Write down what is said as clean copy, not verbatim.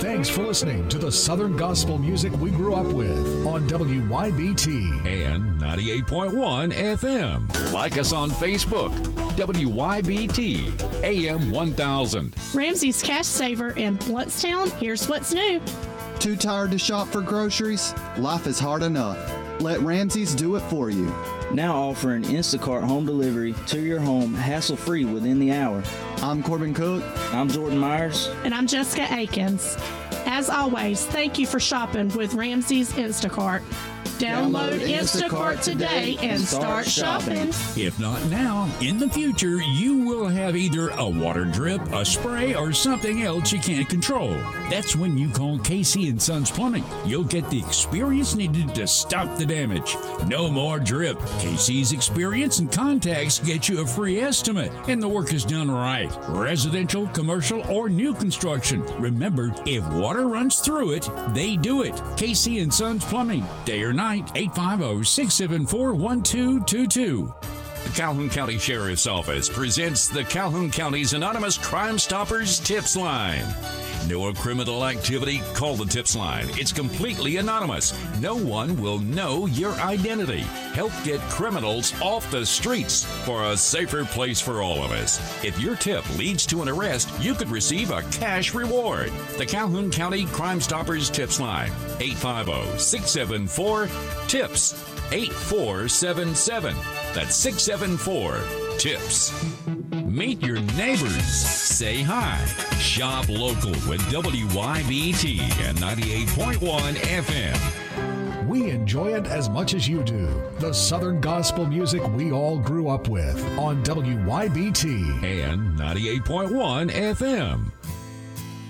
Thanks for listening to the Southern Gospel music we grew up with on WYBT and 98.1 FM. Like us on Facebook, WYBT AM 1000. Ramsey's Cash Saver in Bluntstown. Here's what's new. Too tired to shop for groceries? Life is hard enough. Let Ramsey's do it for you. Now offering Instacart home delivery to your home hassle-free within the hour. I'm Corbin Cook. I'm Jordan Myers. And I'm Jessica Akins. As always, thank you for shopping with Ramsey's Instacart. Download Instacart today and start shopping. If not now, in the future, you will have either a water drip, a spray, or something else you can't control. That's when you call KC & Sons Plumbing. You'll get the experience needed to stop the damage. No more drip. KC's experience and contacts get you a free estimate, and the work is done right. Residential, commercial, or new construction. Remember, if water runs through it, they do it. KC & Sons Plumbing. Day or night, 850-674-1222. The Calhoun County Sheriff's Office presents the Calhoun County's Anonymous Crime Stoppers Tips Line. Know a criminal activity? Call the Tips Line. It's completely anonymous. No one will know your identity. Help get criminals off the streets for a safer place for all of us. If your tip leads to an arrest, you could receive a cash reward. The Calhoun County Crime Stoppers Tips Line. 850-674-TIPS. 8477. That's 674-TIPS. Meet your neighbors. Say hi. Shop local with WYBT and 98.1 FM. We enjoy it as much as you do. The Southern Gospel music we all grew up with on WYBT and 98.1 FM.